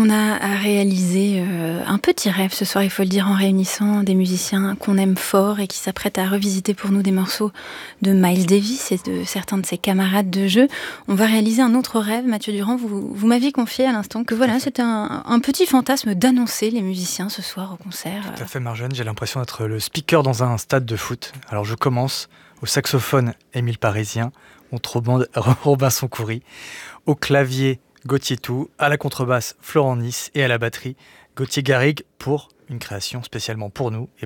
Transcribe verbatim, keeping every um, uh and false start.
On a réalisé euh, un petit rêve ce soir, il faut le dire, en réunissant des musiciens qu'on aime fort et qui s'apprêtent à revisiter pour nous des morceaux de Miles Davis et de certains de ses camarades de jeu. On va réaliser un autre rêve. Mathieu Durand, vous, vous m'aviez confié à l'instant que voilà, c'était un, un petit fantasme d'annoncer les musiciens ce soir au concert. Tout à fait, Marjane, j'ai l'impression d'être le speaker dans un stade de foot. Alors je commence au saxophone, Émile Parisien, au trombone, Robinson Coury, au clavier, Gauthier Tout, à la contrebasse, Florent Nice et à la batterie, Gauthier Garrigue pour une création spécialement pour nous et